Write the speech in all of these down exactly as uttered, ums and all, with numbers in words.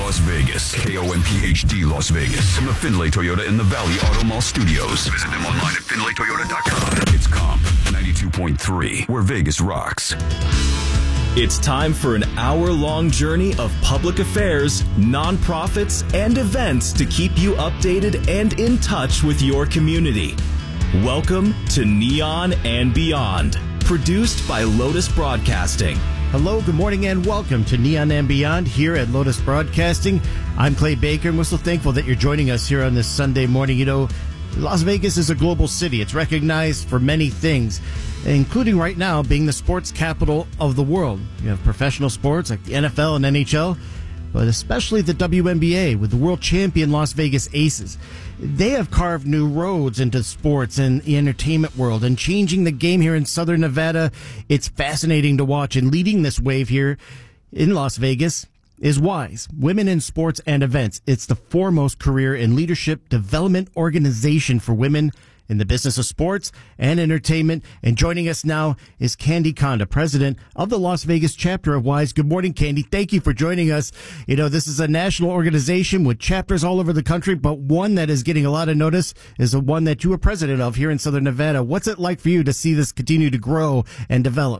Las Vegas. K O M P H D Las Vegas. From the Findlay Toyota in the Valley Auto Mall Studios. Visit them online at Findlay Toyota dot com. It's Comp ninety-two point three, where Vegas rocks. It's time for an hour-long journey of public affairs, nonprofits, and events to keep you updated and in touch with your community. Welcome to Neon and Beyond, produced by Lotus Broadcasting. Hello, good morning, and welcome to Neon and Beyond here at Lotus Broadcasting. I'm Clay Baker, and we're so thankful that you're joining us here on this Sunday morning. You know, Las Vegas is a global city. It's recognized for many things, including right now being the sports capital of the world. You have professional sports like the N F L and N H L, but especially the W N B A with the world champion Las Vegas Aces. They have carved new roads into sports and the entertainment world and changing the game here in Southern Nevada. It's fascinating to watch, and leading this wave here in Las Vegas is WISE, Women in Sports and Events. It's the foremost career and leadership development organization for women in the business of sports and entertainment. And joining us now is Candy Conda, president of the Las Vegas chapter of WISE. Good morning, Candy. Thank you for joining us. You know, this is a national organization with chapters all over the country, but one that is getting a lot of notice is the one that you are president of here in Southern Nevada. What's it like for you to see this continue to grow and develop?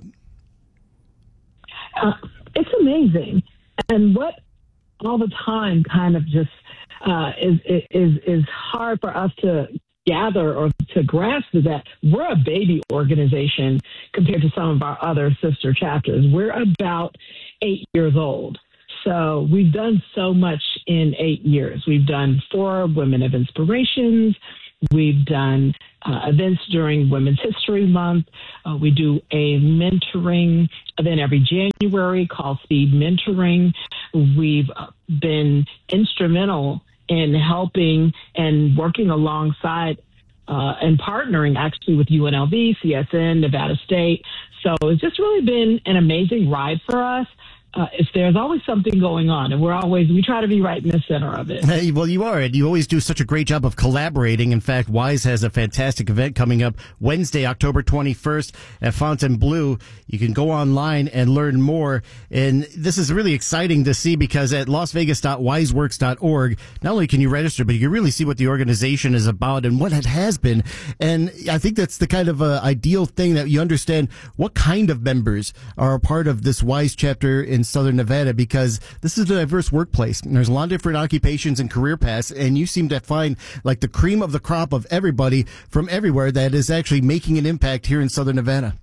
Uh, it's amazing. And what all the time kind of just uh, is, is is hard for us to gather or to grasp is that we're a baby organization compared to some of our other sister chapters. We're about eight years old. So we've done so much in eight years. We've done four Women of Inspirations. We've done uh, events during Women's History Month. Uh, we do a mentoring event every January called Speed Mentoring. We've been instrumental in helping and working alongside uh, and partnering actually with U N L V, C S N, Nevada State. So it's just really been an amazing ride for us. Uh, if there's always something going on, and we're always, we try to be right in the center of it. Hey, well, you are, and you always do such a great job of collaborating. In fact, WISE has a fantastic event coming up Wednesday, October twenty-first at Fontainebleau. You can go online and learn more. And this is really exciting to see because at las vegas dot wise works dot org, not only can you register, but you can really see what the organization is about and what it has been. And I think that's the kind of uh, ideal thing that you understand what kind of members are a part of this WISE chapter in Southern Nevada, because this is a diverse workplace. And there's a lot of different occupations and career paths, and you seem to find like the cream of the crop of everybody from everywhere that is actually making an impact here in Southern Nevada.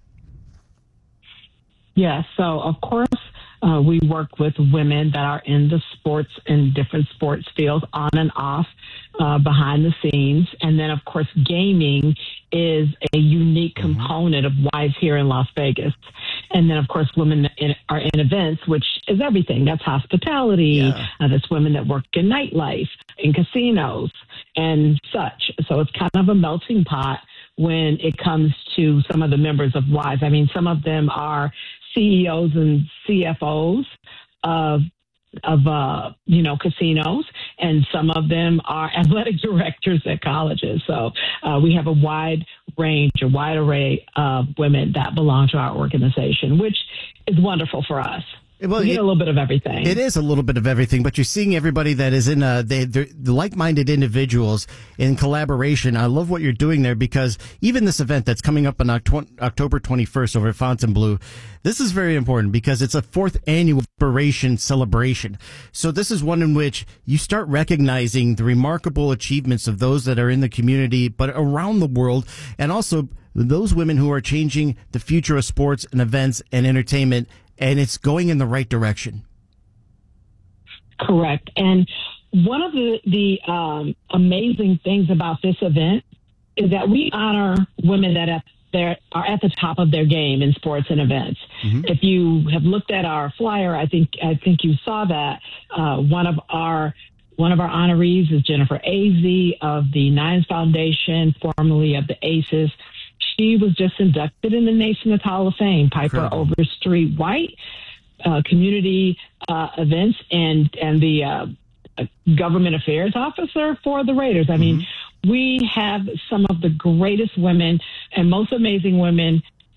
Yes. Yeah, so, of course, uh, we work with women that are in the sports and different sports fields on and off, uh, behind the scenes. And then, of course, gaming is a unique mm-hmm. component of WISE here in Las Vegas. And then, of course, women in, are in events, which is everything. That's hospitality. Yeah. Uh, that's women that work in nightlife, in casinos, and such. So it's kind of a melting pot when it comes to some of the members of WISE. I mean, some of them are C E Os and C F Os of of, uh, you know, casinos, and some of them are athletic directors at colleges. So uh, we have a wide range, a wide array of women that belong to our organization, which is wonderful for us. Well, we get it, a little bit of everything. It is a little bit of everything, but you're seeing everybody that is in uh, they, the like-minded individuals in collaboration. I love what you're doing there, because even this event that's coming up on October twenty-first over at Fontainebleau, this is very important because it's a fourth annual Inspiration Celebration. So this is one in which you start recognizing the remarkable achievements of those that are in the community, but around the world, and also those women who are changing the future of sports and events and entertainment. And it's going in the right direction. Correct. And one of the, the um, amazing things about this event is that we honor women that at their, are at the top of their game in sports and events. Mm-hmm. If you have looked at our flyer, I think I think you saw that uh, one of our one of our honorees is Jennifer Azzi of the Nines Foundation, formerly of the Aces. She was just inducted in the Naismith Hall of Fame. Piper Incredible. Overstreet White, uh, community uh, events, and and the uh, government affairs officer for the Raiders. I mm-hmm. mean, we have some of the greatest women and most amazing women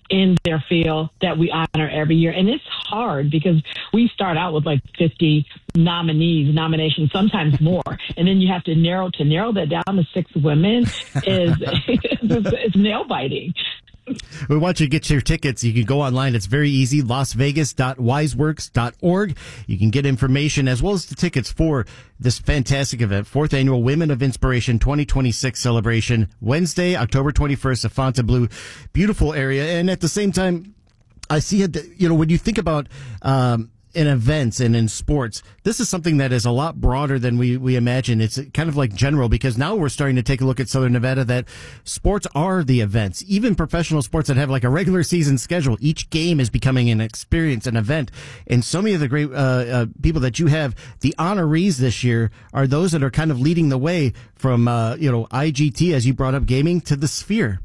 in their field that we honor every year. And it's hard because we start out with like fifty nominees, nominations, sometimes more. And then you have to narrow to narrow that down to six women is it's, it's nail biting. We want you to get your tickets. You can go online. It's very easy. las vegas dot wiseworks dot org. You can get information as well as the tickets for this fantastic event, fourth annual Women of Inspiration twenty twenty-six celebration, Wednesday, October twenty-first at Fontainebleau. Beautiful area. And at the same time, I see it, you know, when you think about, um, in events and in sports, this is something that is a lot broader than we, we imagine. It's kind of like general, because now we're starting to take a look at Southern Nevada that sports are the events, even professional sports that have like a regular season schedule. Each game is becoming an experience, an event. And so many of the great uh, uh, people that you have, the honorees this year, are those that are kind of leading the way from, uh, you know, I G T, as you brought up, gaming, to the Sphere.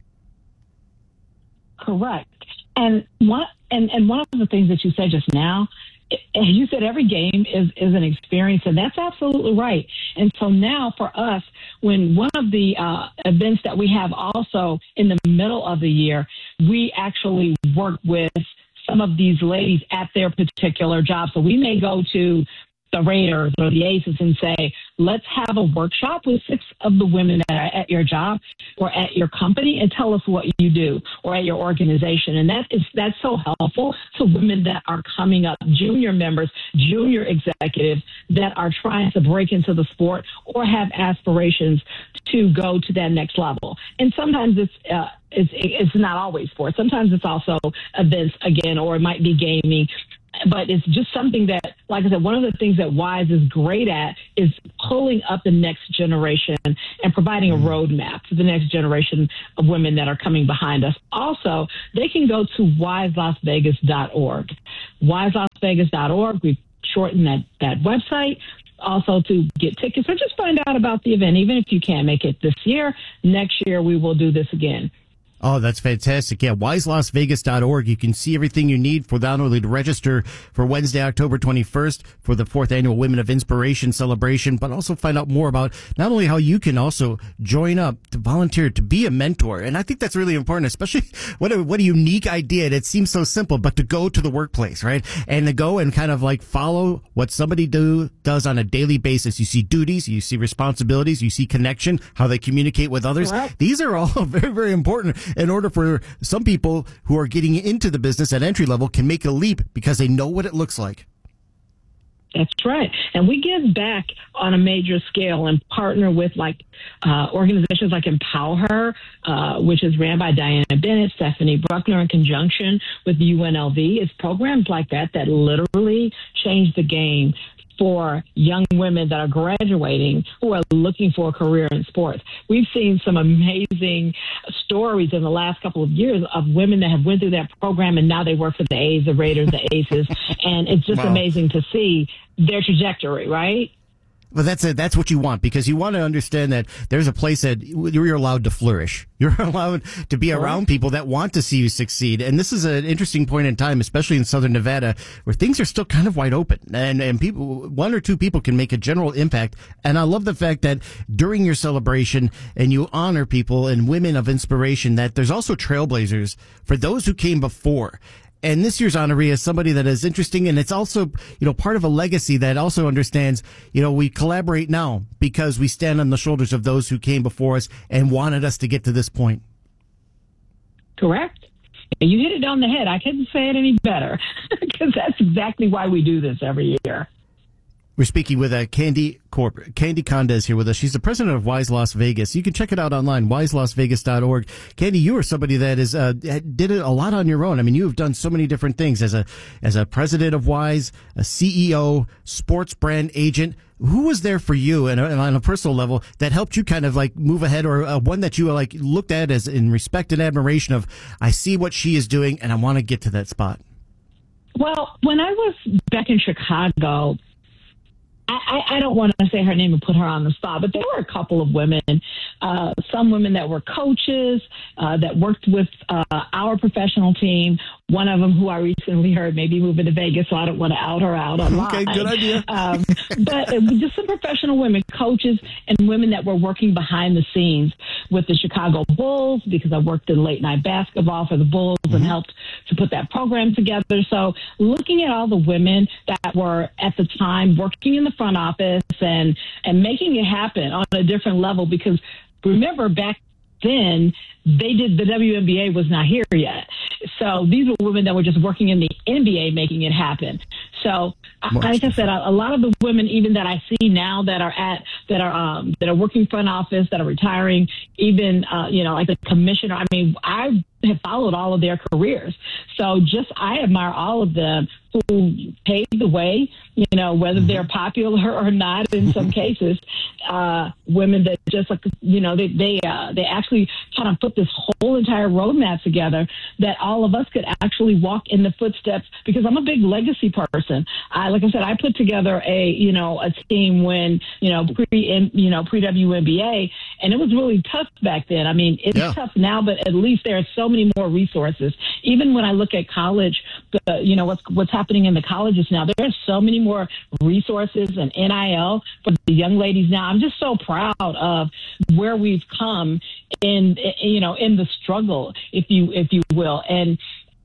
Correct. And one, and, and one of the things that you said just now, you said every game is, is an experience, and that's absolutely right. And so now for us, when one of the uh, events that we have also in the middle of the year, we actually work with some of these ladies at their particular job. So we may go to the Raiders or the Aces and say, let's have a workshop with six of the women that are at your job or at your company and tell us what you do, or at your organization. And that is, that's so helpful to women that are coming up, junior members, junior executives that are trying to break into the sport or have aspirations to go to that next level. And sometimes it's, uh, it's, it's not always sports. Sometimes it's also events again, or it might be gaming. But it's just something that, like I said, one of the things that WISE is great at is pulling up the next generation and providing a roadmap to the next generation of women that are coming behind us. Also, they can go to wise las vegas dot org. wise las vegas dot org. We've shortened that, that website. Also to get tickets or just find out about the event. Even if you can't make it this year, next year we will do this again. Oh, that's fantastic. Yeah, wise las vegas dot org. You can see everything you need for not only to register for Wednesday, October twenty-first for the fourth annual Women of Inspiration celebration, but also find out more about not only how you can also join up to volunteer, to be a mentor. And I think that's really important, especially what a, what a unique idea. It seems so simple, but to go to the workplace, right? And to go and kind of like follow what somebody do does on a daily basis. You see duties, you see responsibilities, you see connection, how they communicate with others. Right. These are all very, very important in order for some people who are getting into the business at entry level can make a leap because they know what it looks like. That's right. And we give back on a major scale and partner with like uh, organizations like Empower Her, uh, which is ran by Diana Bennett, Stephanie Bruckner, in conjunction with the U N L V. It's programs like that that literally change the game for young women that are graduating who are looking for a career in sports. We've seen some amazing stories in the last couple of years of women that have went through that program and now they work for the A's, the Raiders, the Aces, and it's just wow. amazing to see their trajectory, right? But that's it. That's what you want, because you want to understand that there's a place that you're allowed to flourish. You're allowed to be around people that want to see you succeed. And this is an interesting point in time, especially in Southern Nevada, where things are still kind of wide open, and and people, one or two people can make a general impact. And I love the fact that during your celebration and you honor people and women of inspiration, that there's also trailblazers for those who came before. And this year's honoree is somebody that is interesting, and it's also, you know, part of a legacy that also understands, you know, we collaborate now because we stand on the shoulders of those who came before us and wanted us to get to this point. Correct. You hit it on the head. I couldn't say it any better, because that's exactly why we do this every year. We're speaking with uh, Candy Corp. Candy Conda is here with us. She's the president of WISE Las Vegas. You can check it out online, wise las vegas dot org. Candy, you are somebody that is uh, did it a lot on your own. I mean, you have done so many different things as a as a president of WISE, a C E O, sports brand agent. Who was there for you, and, and on a personal level, that helped you kind of like move ahead, or uh, one that you like looked at as in respect and admiration of, I see what she is doing, and I want to get to that spot? Well, when I was back in Chicago, I, I don't want to say her name and put her on the spot, but there were a couple of women, uh, some women that were coaches, uh, that worked with uh, our professional team. One of them who I recently heard maybe moving to Vegas, so I don't want to out her out online. Okay, good idea. um, but just some professional women, coaches, and women that were working behind the scenes with the Chicago Bulls, because I worked in late night basketball for the Bulls mm-hmm. and helped to put that program together. So looking at all the women that were at the time working in the front office and, and making it happen on a different level, because remember back then they did, the W N B A was not here yet. So these were women that were just working in the N B A making it happen. So like I said, a, a lot of the women even that I see now that are at, that are, um, that are working front office, that are retiring, even, uh, you know, like the commissioner, I mean, I have followed all of their careers. So just, I admire all of them who paved the way, you know, whether they're popular or not in some cases, uh, women that just, like, you know, they, they, uh, they actually kind of put this whole entire roadmap together that all of us could actually walk in the footsteps, because I'm a big legacy person. I, like I said, I put together a, you know, a team when, you know, pre, you know, pre W N B A, and it was really tough back then. I mean, it's yeah. tough now, but at least there are so many more resources. Even when I look at college, the, you know, what's, what's happening in the colleges now, there are so many more resources and N I L for the young ladies now. I'm just so proud of where we've come in, you know, in the struggle, if you, if you will. And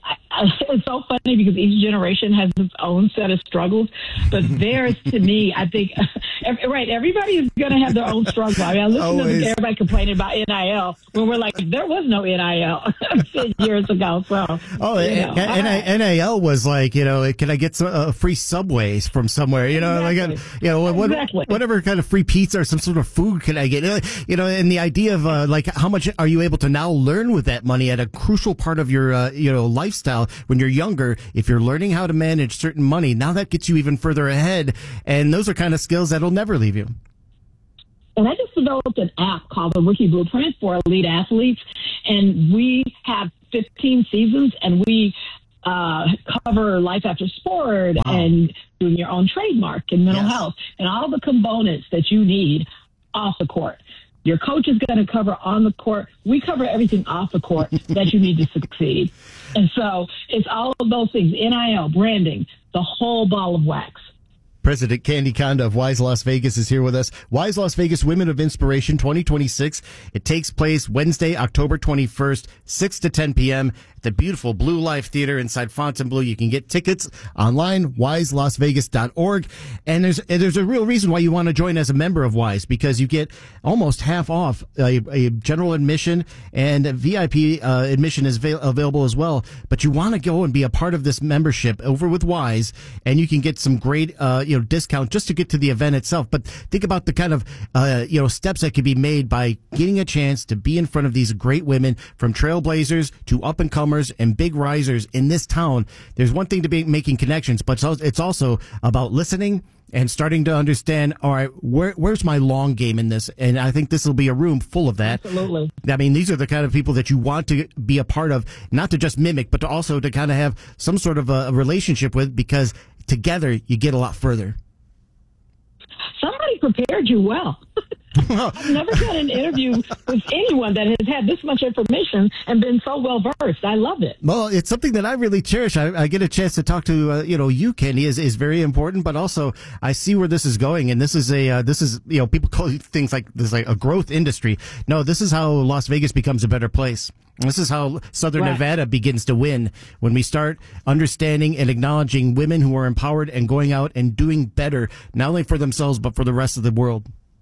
it's so funny because each generation has its own set of struggles, but theirs, to me, I think, right, everybody is going to have their own struggle. I mean, I listen Always. to everybody complaining about N I L when we're like, there was no N I L ten years ago. So, oh, you know, N I L was like, you know, can I get some uh, free Subways from somewhere? You know, exactly. like, you know, what, exactly. whatever kind of free pizza or some sort of food can I get? You know, and the idea of uh, like, how much are you able to now learn with that money at a crucial part of your, uh, you know, lifestyle when you're younger? If you're learning how to manage certain money, now that gets you even further ahead. And those are kind of skills that'll never leave you. And I just developed an app called the Rookie Blueprint for elite athletes. And we have fifteen seasons, and we uh, cover life after sport wow. and doing your own trademark and mental yes. health and all the components that you need off the court. Your coach is going to cover on the court. We cover everything off the court that you need to succeed. And so it's all of those things, N I L, branding, the whole ball of wax. President Candy Conda of Wise Las Vegas is here with us. Wise Las Vegas Women of Inspiration twenty twenty-six. It takes place Wednesday, October twenty-first, six to ten p.m. at the beautiful Blue Life Theater inside Fontainebleau. You can get tickets online, wise las vegas dot org. And there's there's a real reason why you want to join as a member of Wise, because you get almost half off a, a general admission, and a V I P uh, admission is avail- available as well. But you want to go and be a part of this membership over with Wise, and you can get some great uh, you know discount just to get to the event itself. But think about the kind of uh, you know steps that could be made by getting a chance to be in front of these great women, from trailblazers to up and comers and big risers in this town. There's one thing to be making connections, but it's also about listening and starting to understand, all right, where, where's my long game in this? And I think this will be a room full of that. Absolutely. I mean, these are the kind of people that you want to be a part of, not to just mimic, but to also to kind of have some sort of a relationship with, because together you get a lot further. Somebody prepared you well. I've never done an interview with anyone that has had this much information and been so well versed. I love it. Well, it's something that I really cherish. I, I get a chance to talk to uh, you know you, Candy, is is very important. But also, I see where this is going, and this is a uh, this is you know people call things like this like a growth industry. No, this is how Las Vegas becomes a better place. This is how Southern right. Nevada begins to win, when we start understanding and acknowledging women who are empowered and going out and doing better, not only for themselves but for the rest of the world.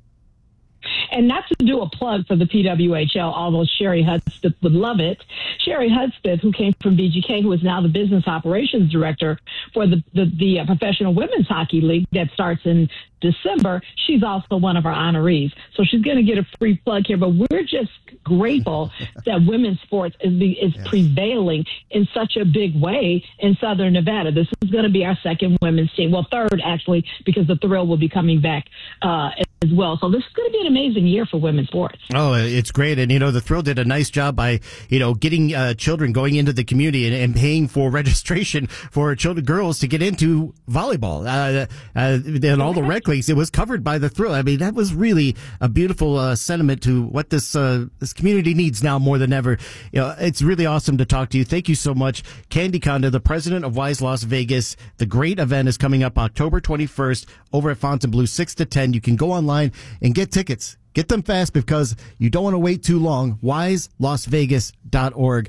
And not to do a plug for the P W H L, although Sherry Hudspeth would love it. Sherry Hudspeth, who came from B G K, who is now the business operations director for the, the, the uh, Professional Women's Hockey League that starts in December, she's also one of our honorees. So she's going to get a free plug here, but we're just grateful that women's sports is, be, is yes. prevailing in such a big way in Southern Nevada. This is going to be our second women's team. Well, third, actually, because the Thrill will be coming back uh, as well. So this is going to be an amazing year for women's sports. Oh, it's great. And, you know, the Thrill did a nice job by, you know, getting uh, children going into the community and, and paying for registration for children, girls to get into volleyball. Uh, uh, and all the rec leagues, it was covered by the Thrill. I mean, that was really a beautiful uh, sentiment to what this uh, this community needs now more than ever. You know, it's really awesome to talk to you. Thank you so much. Candy Conda, the president of Wise Las Vegas. The great event is coming up October twenty-first over at Fontainebleau, six to ten. You can go online and get tickets. Get them fast because you don't want to wait too long. wise las vegas dot org.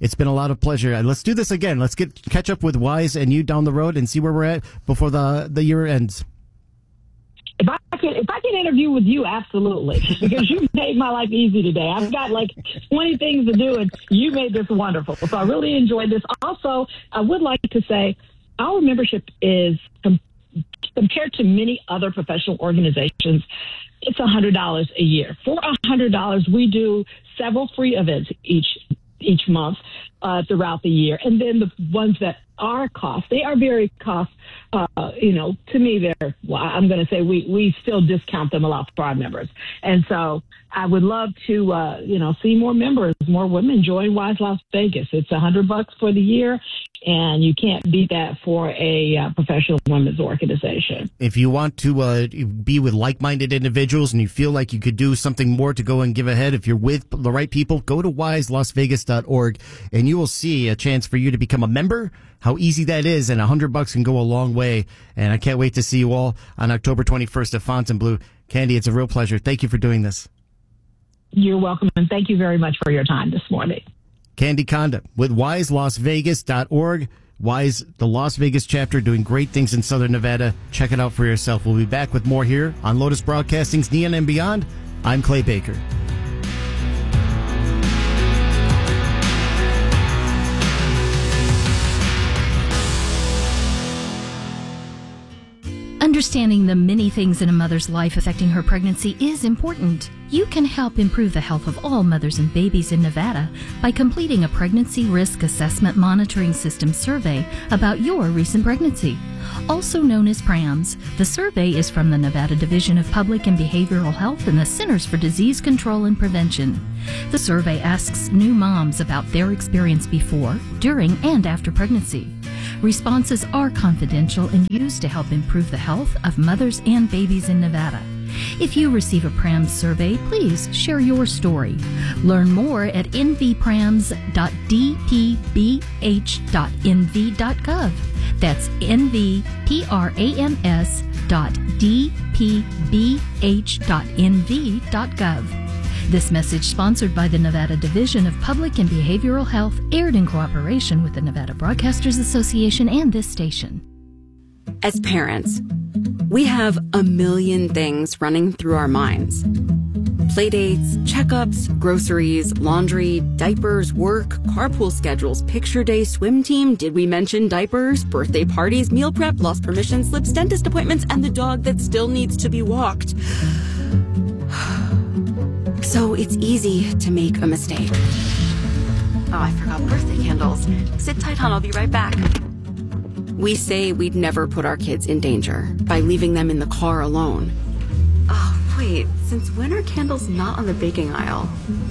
It's been a lot of pleasure. Let's do this again. Let's get catch up with Wise and you down the road and see where we're at before the the year ends. If I could, if I could interview with you, absolutely, because you made my life easy today. I've got like twenty things to do, and you made this wonderful. So I really enjoyed this. Also, I would like to say our membership is, com- compared to many other professional organizations, it's one hundred dollars a year. For one hundred dollars, we do several free events each each month uh, throughout the year. And then the ones that are cost, they are very cost, uh, you know, to me, they're, well, I'm going to say we, we still discount them a lot for our members. And so I would love to, uh, you know, see more members, more women join Wise Las Vegas. It's a hundred bucks for the year, and you can't beat that for a uh, professional women's organization. If you want to uh, be with like-minded individuals and you feel like you could do something more to go and give ahead, if you're with the right people, go to wise las vegas dot org and you will see a chance for you to become a member, how easy that is, and a hundred bucks can go a long way. And I can't wait to see you all on October twenty-first at Fontainebleau. Candy, it's a real pleasure. Thank you for doing this. You're welcome, and thank you very much for your time this morning. Candy Conda with wise las vegas dot org. Wise, the Las Vegas chapter, doing great things in Southern Nevada. Check it out for yourself. We'll be back with more here on Lotus Broadcasting's Neon and Beyond. I'm Clay Baker. Understanding the many things in a mother's life affecting her pregnancy is important. You can help improve the health of all mothers and babies in Nevada by completing a Pregnancy Risk Assessment Monitoring System survey about your recent pregnancy. Also known as PRAMS, the survey is from the Nevada Division of Public and Behavioral Health and the Centers for Disease Control and Prevention. The survey asks new moms about their experience before, during, and after pregnancy. Responses are confidential and used to help improve the health of mothers and babies in Nevada. If you receive a PRAMS survey, please share your story. Learn more at n v prams dot d p b h dot n v dot gov. That's n v prams dot d p b h dot n v dot gov. This message, sponsored by the Nevada Division of Public and Behavioral Health, aired in cooperation with the Nevada Broadcasters Association and this station. As parents, we have a million things running through our minds. Playdates, checkups, groceries, laundry, diapers, work, carpool schedules, picture day, swim team, did we mention diapers, birthday parties, meal prep, lost permission slips, dentist appointments, and the dog that still needs to be walked. So it's easy to make a mistake. Oh, I forgot birthday candles. Sit tight, hon, I'll be right back. We say we'd never put our kids in danger by leaving them in the car alone. Oh, wait, since when are candles not on the baking aisle?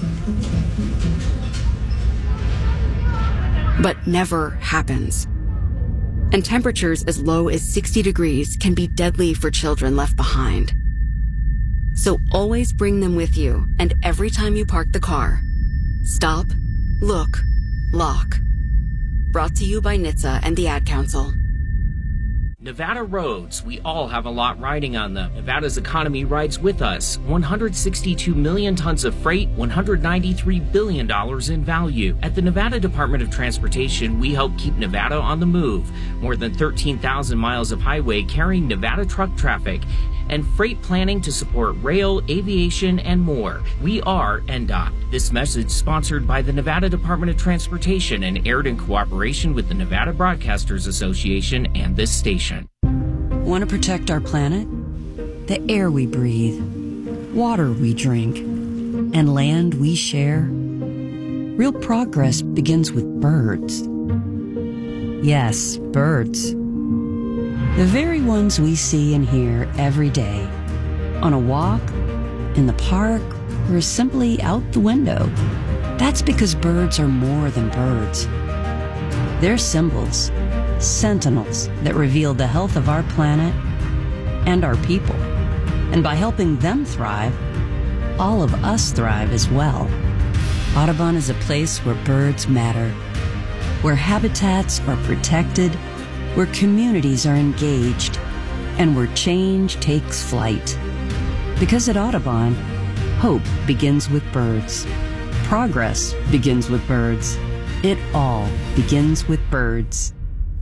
But never happens. And temperatures as low as sixty degrees can be deadly for children left behind. So always bring them with you, and every time you park the car, stop, look, lock. Brought to you by N H T S A and the Ad Council. Nevada roads, we all have a lot riding on them. Nevada's economy rides with us. one hundred sixty-two million tons of freight, one hundred ninety-three billion dollars in value. At the Nevada Department of Transportation, we help keep Nevada on the move. More than thirteen thousand miles of highway carrying Nevada truck traffic and freight planning to support rail, aviation, and more. We are N D O T. This message sponsored by the Nevada Department of Transportation and aired in cooperation with the Nevada Broadcasters Association and this station. Want to protect our planet? The air we breathe, water we drink, and land we share? Real progress begins with birds. Yes, birds. The very ones we see and hear every day, on a walk, in the park, or simply out the window. That's because birds are more than birds. They're symbols, sentinels that reveal the health of our planet and our people. And by helping them thrive, all of us thrive as well. Audubon is a place where birds matter, where habitats are protected, where communities are engaged, and where change takes flight. Because at Audubon, hope begins with birds. Progress begins with birds. It all begins with birds.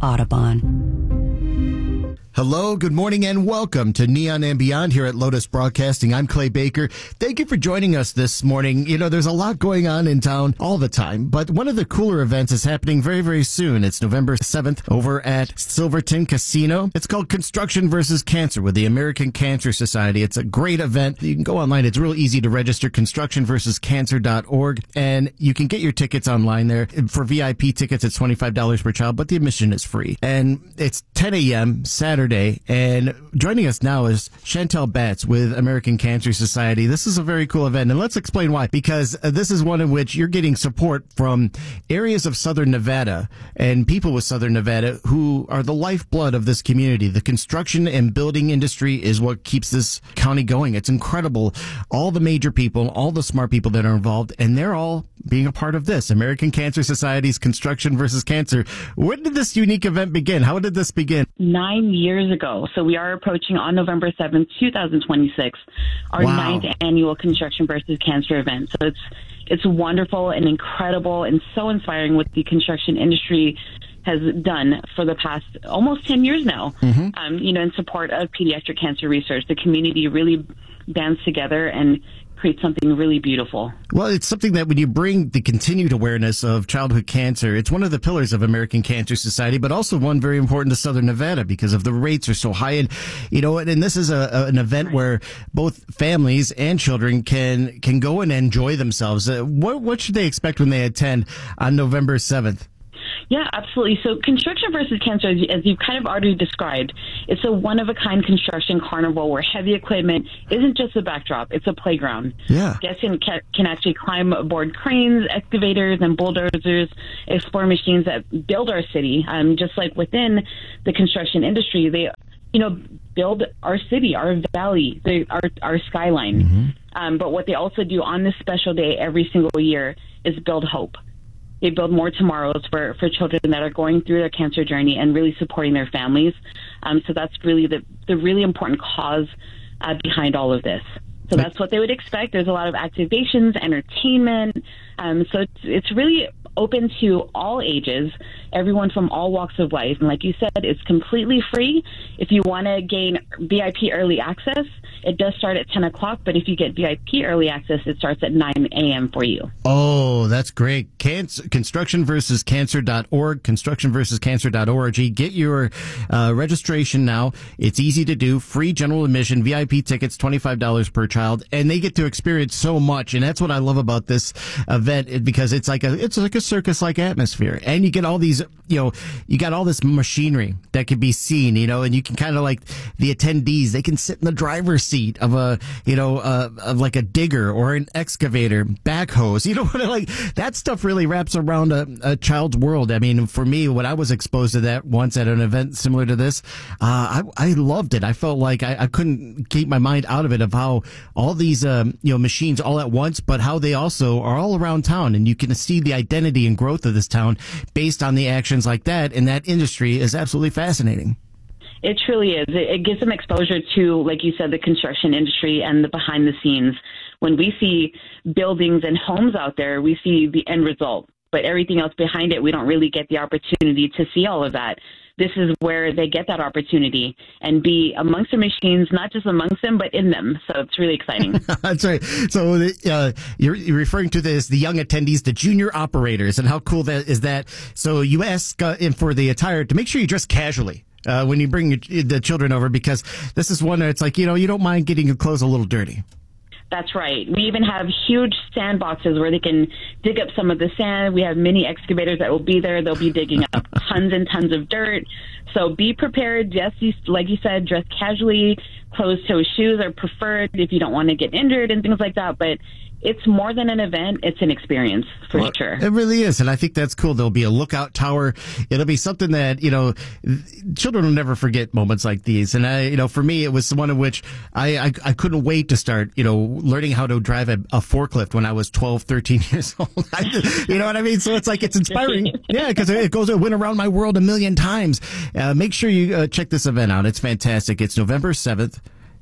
Audubon. Hello, good morning, and welcome to Neon and Beyond here at Lotus Broadcasting. I'm Clay Baker. Thank you for joining us this morning. You know, there's a lot going on in town all the time, but one of the cooler events is happening very, very soon. It's November seventh over at Silverton Casino. It's called Construction versus Cancer with the American Cancer Society. It's a great event. You can go online. It's real easy to register, construction versus cancer dot org, and you can get your tickets online there. For V I P tickets, it's twenty-five dollars per child, but the admission is free. And it's ten a.m. Saturday. And joining us now is Chantel Batts with American Cancer Society. This is a very cool event, and let's explain why. Because uh, this is one in which you're getting support from areas of Southern Nevada and people with Southern Nevada who are the lifeblood of this community. The construction and building industry is what keeps this county going. It's incredible. All the major people, all the smart people that are involved, and they're all being a part of this. American Cancer Society's Construction versus Cancer. When did this unique event begin? How did this begin? Nine years ago. So we are approaching on November seventh, twenty twenty-six, our wow. ninth annual Construction versus Cancer event. So it's it's wonderful and incredible and so inspiring what the construction industry has done for the past almost ten years now. Mm-hmm. Um, you know, in support of pediatric cancer research, the community really bands together and create something really beautiful. Well, it's something that when you bring the continued awareness of childhood cancer, it's one of the pillars of American Cancer Society, but also one very important to Southern Nevada because of the rates are so high. And, you know, and this is a, an event where both families and children can can go and enjoy themselves. Uh, what, what should they expect when they attend on November seventh? Yeah, absolutely. So Construction versus Cancer, as you've kind of already described, it's a one-of-a-kind construction carnival where heavy equipment isn't just a backdrop, it's a playground. Yeah. Guests can, can actually climb aboard cranes, excavators, and bulldozers, explore machines that build our city. Um, just like within the construction industry, they, you know, build our city, our valley, the, our, our skyline. Mm-hmm. Um, but what they also do on this special day every single year is build hope. They build more tomorrows for, for children that are going through their cancer journey and really supporting their families. Um, so that's really the, the really important cause uh, behind all of this. So that's what they would expect. There's a lot of activations, entertainment. Um, so it's, it's really open to all ages, everyone from all walks of life. And like you said, it's completely free. If you want to gain V I P early access, it does start at ten o'clock. But if you get V I P early access, it starts at nine a.m. for you. Oh, that's great. Cancer, construction versus cancer dot org, construction versus cancer dot org. Get your uh, registration now. It's easy to do. Free general admission, V I P tickets, twenty-five dollars per child. And they get to experience so much. And that's what I love about this event because it's like a, it's like a circus-like atmosphere. And you get all these, you know, you got all this machinery that can be seen, you know, and you can kind of like the attendees, they can sit in the driver's seat of a, you know, uh, of like a digger or an excavator, backhoes, you know what, like that stuff really wraps around a, a child's world. I mean, for me, when I was exposed to that once at an event similar to this, uh, I, I loved it. I felt like I, I couldn't keep my mind out of it of how all these, um, you know, machines all at once, but how they also are all around town and you can see the identity and growth of this town based on the actions like that. And that industry is absolutely fascinating. It truly is. It gives them exposure to, like you said, the construction industry and the behind the scenes. When we see buildings and homes out there, we see the end result. But everything else behind it, we don't really get the opportunity to see all of that. This is where they get that opportunity and be amongst the machines, not just amongst them, but in them. So it's really exciting. That's right. So uh, you're, you're referring to this, the young attendees, the junior operators, and how cool that is that. So you ask uh, for the attire to make sure you dress casually. Uh, when you bring your, the children over, because this is one that it's like, you know, you don't mind getting your clothes a little dirty. That's right. We even have huge sandboxes where they can dig up some of the sand. We have mini excavators that will be there. They'll be digging up tons and tons of dirt. So be prepared. Yes, you, like you said, dress casually. Closed-toe shoes are preferred if you don't want to get injured and things like that. But it's more than an event. It's an experience for well, sure. It really is. And I think that's cool. There'll be a lookout tower. It'll be something that, you know, children will never forget moments like these. And I, you know, for me, it was one of which I, I, I couldn't wait to start, you know, learning how to drive a, a forklift when I was twelve, thirteen years old. I just, you know what I mean? So it's like, it's inspiring. Yeah. Cause it goes, it went around my world a million times. Uh, make sure you uh, check this event out. It's fantastic. It's November seventh.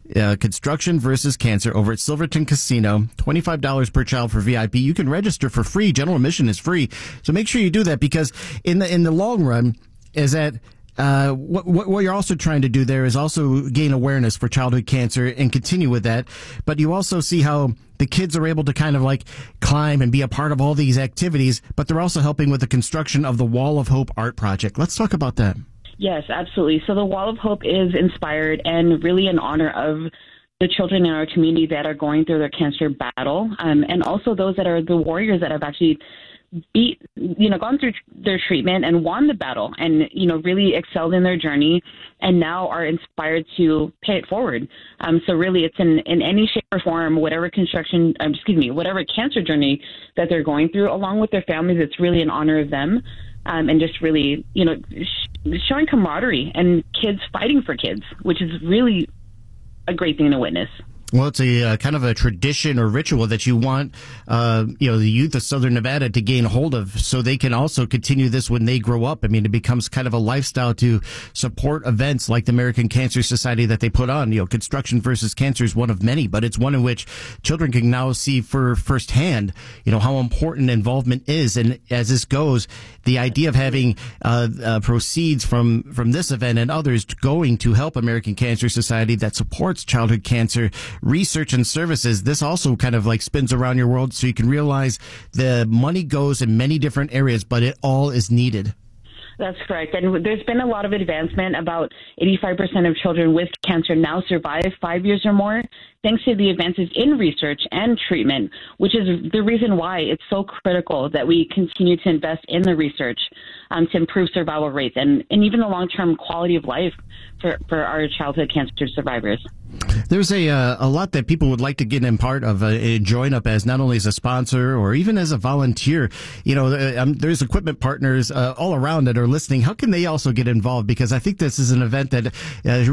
uh, Construction versus Cancer over at Silverton Casino. twenty-five dollars per child for V I P. You can register for free. General admission is free. So make sure you do that, because in the in the long run, is that Uh, what, what you're also trying to do there is also gain awareness for childhood cancer and continue with that. But you also see how the kids are able to kind of like climb and be a part of all these activities, but they're also helping with the construction of the Wall of Hope art project. Let's talk about that. Yes, absolutely. So the Wall of Hope is inspired and really in honor of the children in our community that are going through their cancer battle, um, and also those that are the warriors that have actually beat, you know, gone through their treatment and won the battle and, you know, really excelled in their journey and now are inspired to pay it forward. Um, so really it's in, in any shape or form, whatever construction, um, excuse me, whatever cancer journey that they're going through, along with their families, it's really in honor of them. Um, and just really, you know, sh- showing camaraderie and kids fighting for kids, which is really a great thing to witness. Well, it's a uh, kind of a tradition or ritual that you want, uh, you know, the youth of Southern Nevada to gain hold of, so they can also continue this when they grow up. I mean, it becomes kind of a lifestyle to support events like the American Cancer Society that they put on. You know, Construction versus Cancer is one of many, but it's one in which children can now see for firsthand, you know, how important involvement is. And as this goes, the idea of having uh, uh, proceeds from from this event and others going to help American Cancer Society that supports childhood cancer research and services, this also kind of like spins around your world, so you can realize the money goes in many different areas, but it all is needed. That's correct. And there's been a lot of advancement. About eighty-five percent of children with cancer now survive five years or more, thanks to the advances in research and treatment, which is the reason why it's so critical that we continue to invest in the research um, to improve survival rates and, and even the long-term quality of life for, for our childhood cancer survivors. There's a uh, a lot that people would like to get in part of, uh, join up as not only as a sponsor or even as a volunteer. You know, uh, um, there's equipment partners uh, all around that are listening. How can they also get involved? Because I think this is an event that uh,